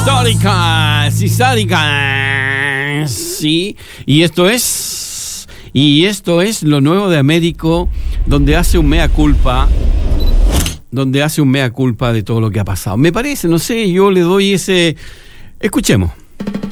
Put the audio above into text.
Históricas. Sí, y esto es lo nuevo de Américo, donde hace un mea culpa de todo lo que ha pasado. Me parece, no sé, yo le doy ese... Escuchemos.